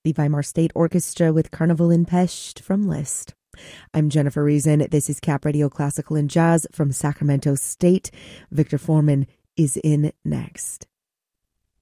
the Weimar State Orchestra with Carnival in Pest from Liszt. I'm Jennifer Reason. This is Cap Radio Classical and Jazz from Sacramento State. Victor Foreman is in next.